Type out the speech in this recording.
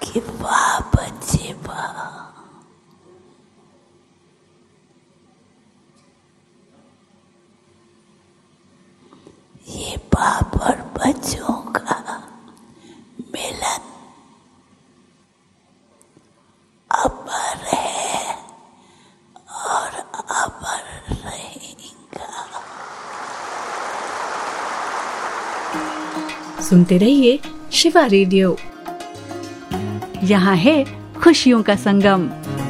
कि वाह बच्चे वाह, ये बाप और बच्चों का मिलन अमर है और अमर रहेगा। सुनते रहिए शिवा रेडियो, यहाँ है खुशियों का संगम।